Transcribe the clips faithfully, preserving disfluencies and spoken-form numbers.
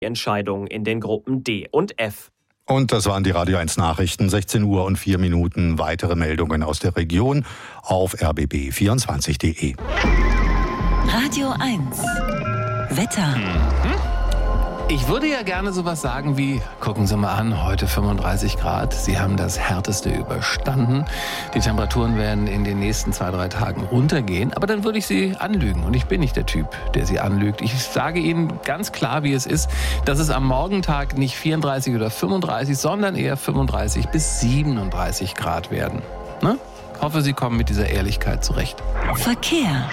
Entscheidung in den Gruppen D und F. Und das waren die Radio eins Nachrichten, sechzehn Uhr und vier Minuten. Weitere Meldungen aus der Region auf r b b vierundzwanzig punkt d e. Radio eins Wetter. Ich würde ja gerne sowas sagen wie, gucken Sie mal an, heute fünfunddreißig Grad. Sie haben das Härteste überstanden. Die Temperaturen werden in den nächsten zwei, drei Tagen runtergehen. Aber dann würde ich Sie anlügen. Und ich bin nicht der Typ, der Sie anlügt. Ich sage Ihnen ganz klar, wie es ist, dass es am Morgentag nicht vierunddreißig oder fünfunddreißig, sondern eher fünfunddreißig bis siebenunddreißig Grad werden. Ne? Ich hoffe, Sie kommen mit dieser Ehrlichkeit zurecht. Verkehr.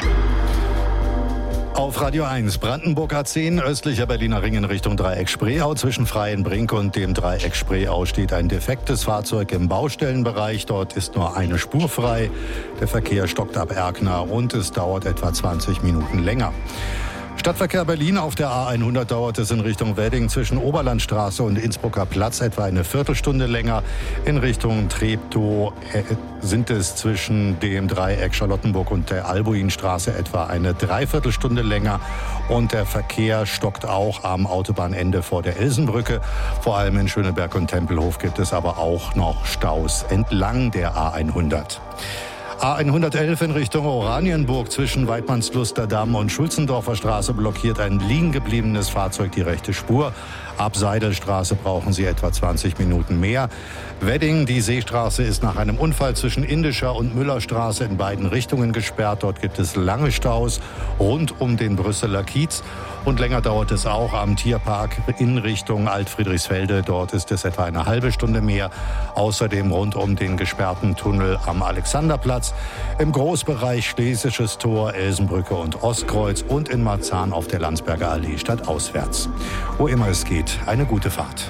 Auf Radio eins, Brandenburg A zehn, östlicher Berliner Ring in Richtung Dreieck Spreeau. Zwischen Freienbrink und dem Dreieck Spreeau steht ein defektes Fahrzeug im Baustellenbereich. Dort ist nur eine Spur frei. Der Verkehr stockt ab Erkner und es dauert etwa zwanzig Minuten länger. Stadtverkehr Berlin auf der A hundert dauert es in Richtung Wedding zwischen Oberlandstraße und Innsbrucker Platz etwa eine Viertelstunde länger. In Richtung Treptow sind es zwischen dem Dreieck Charlottenburg und der Albuinstraße etwa eine Dreiviertelstunde länger. Und der Verkehr stockt auch am Autobahnende vor der Elsenbrücke. Vor allem in Schöneberg und Tempelhof gibt es aber auch noch Staus entlang der A hundert. A hundertelf in Richtung Oranienburg zwischen Weidmannsluster-Damm und Schulzendorfer Straße blockiert ein liegen gebliebenes Fahrzeug die rechte Spur. Ab Seidelstraße brauchen Sie etwa zwanzig Minuten mehr. Wedding, die Seestraße, ist nach einem Unfall zwischen Indischer und Müllerstraße in beiden Richtungen gesperrt. Dort gibt es lange Staus rund um den Brüsseler Kiez. Und länger dauert es auch am Tierpark in Richtung Altfriedrichsfelde. Dort ist es etwa eine halbe Stunde mehr. Außerdem rund um den gesperrten Tunnel am Alexanderplatz. Im Großbereich Schlesisches Tor, Elsenbrücke und Ostkreuz und in Marzahn auf der Landsberger Allee stadtauswärts. Wo immer es geht, eine gute Fahrt.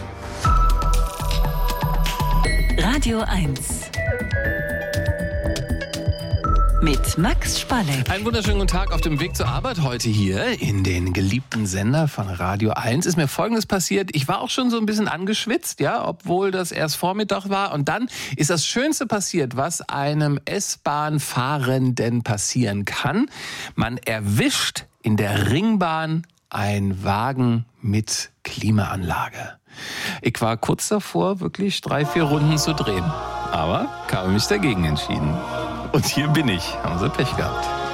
Radio eins mit Max Spalleck. Einen wunderschönen guten Tag auf dem Weg zur Arbeit heute hier in den geliebten Sender von Radio eins. Ist mir Folgendes passiert. Ich war auch schon so ein bisschen angeschwitzt, ja, obwohl das erst Vormittag war. Und dann ist das Schönste passiert, was einem S-Bahn-Fahrenden passieren kann. Man erwischt in der Ringbahn ein Wagen mit Klimaanlage. Ich war kurz davor, wirklich drei, vier Runden zu drehen. Aber habe mich dagegen entschieden. Und hier bin ich. Haben Sie Pech gehabt.